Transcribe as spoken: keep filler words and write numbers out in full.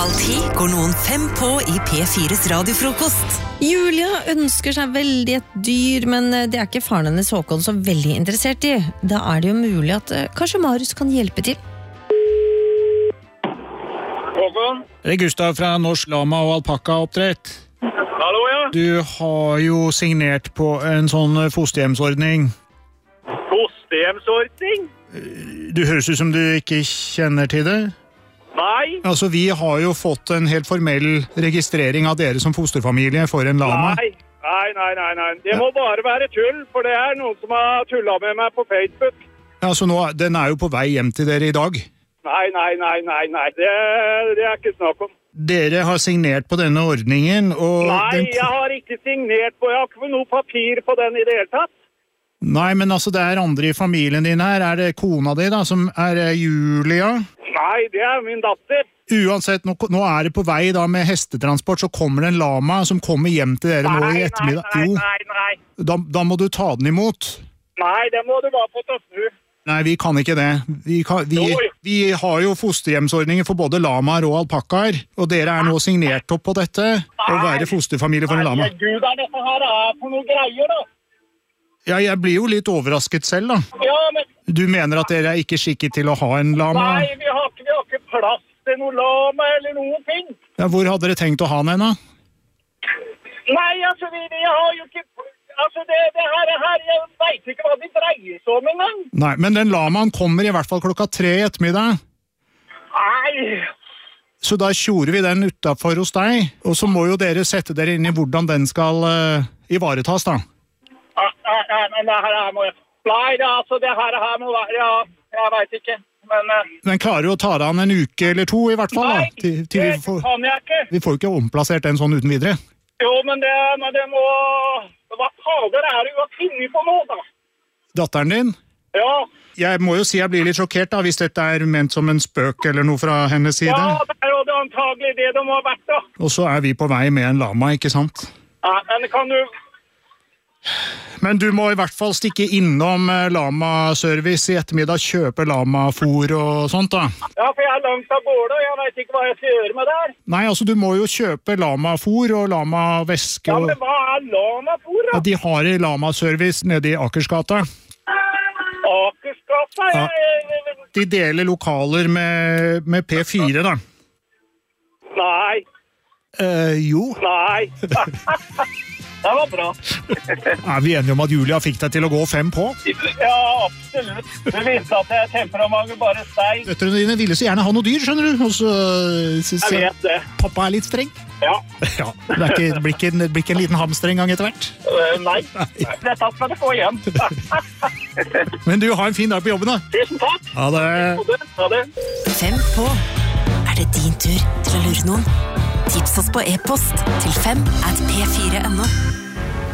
Alltid går noen fem på i P fires radiofrokost. Julia ønsker seg veldig et dyr, men det er ikke faren hennes Håkon så veldig interessert i. Da er det jo mulig at uh, kanskje Marius kan hjelpe til. Håkon? Det er Gustav fra Norsk Lama og Alpaka oppdrett. Hallo, ja? Du har jo signert på en sånn fosterhjemsordning. Fosterhjemsordning? Du høres ut som du ikke kjenner til det. Nei. Altså, vi har jo fått en helt formell registrering av dere som fosterfamilie for en lama. Nei, nei, nei, nei, nei. Det må bare være tull, for det er noen som har tullet med meg på Facebook. Altså, nå, den er jo på vei hjem til dere i dag. Nei, nei, nei, nei, nei. Det, det er ikke snakk om. Dere har signert på denne ordningen, og... Nei, den... jeg har ikke signert på, jeg har ikke noe papir på den i det hele tatt. Nei, men altså, det er andre i familien din her. Er det kona di da, som er Julia? Nei, det er min datter. Uansett, nå, nå er det på vei da med hestetransport, så kommer det en lama som kommer hjem til dere nå i ettermiddag. Nei, Jo, nei, nei, nei. da, da må du ta den imot. Nei, det må du bare få til snu. Nei, vi kan ikke det. Vi, kan, vi, vi har jo fosterhjemsordninger for både lamaer og alpakkaer, og dere er nå signert opp på dette, å være fosterfamilie for en lama. Nei, Gud, er dette her er for noe greier da? Ja, jeg blir jo litt overrasket selv da. Ja, men... Du mener at dere er ikke skikket til å ha en lama? Nei, vi har ikke, vi har ikke plass til noen lama eller noen ting. Ja, hvor hadde dere tenkt å ha den da? Nei, altså, vi, vi har jo ikke... Altså, det, det her, her, jeg vet ikke hva det dreier seg om en gang. Nei, men den lamaen kommer i hvert fall klokka tre i ettermiddag. Nei. Så da kjorer vi den utenfor hos deg, og så må jo dere sette dere inn i hvordan den skal uh, ivaretas da. Ah, ah, ah, men det her, her må jeg... Nei, det, altså, det her, her må være... Ja, jeg vet ikke, men... Uh... Men klarer du å ta deg an en uke eller to i hvert fall da? Nei, til, til det vi får, kan jeg ikke. Vi får jo ikke omplassert den sånn uten videre. Jo, men det, men det må... Hva fader er det jo å finne på nå, da? Datteren din? Ja. Jeg må jo si jeg blir litt sjokkert da, hvis dette er ment som en spøk eller noe fra hennes side. Ja, det er jo det antagelig det de har vært da. Og så er vi på vei med en lama, ikke sant? Ja, men kan du... Men du må i hvert fall stikke innom lama-service i ettermiddag, kjøpe lama-fôr og sånt da. Ja, for jeg er langt av gårde, og jeg vet ikke hva jeg skal gjøre med det her. Nei, altså du må jo kjøpe lama-fôr og lama-væske. Ja, og... men hva er lama-fôr da? Ja, de har i lama-service nede i Akersgata. Akersgata? Ja. Jeg... De deler lokaler med, med P fire da. Nei. Eh, jo. Nei. Det var bra. Er vi enige om at Julia fikk deg til å gå fem på? Ja, absolutt. Det viste at jeg temperamentet bare steg. Døtrene dine ville så gjerne ha noe dyr, skjønner du. Og så, så, så Jeg vet det. Pappa er litt streng. Ja. Ja, det, er ikke, det, blir ikke en, det blir ikke en liten hamster en gang etter hvert. Uh, nei. Dette skal du få igjen. Men du, har en fin dag på jobben da. Tusen takk. Ha det. Ha det. Fem på. Er det din tur til å lure noen? Tips oss på e-post til fem at p fire punktum no.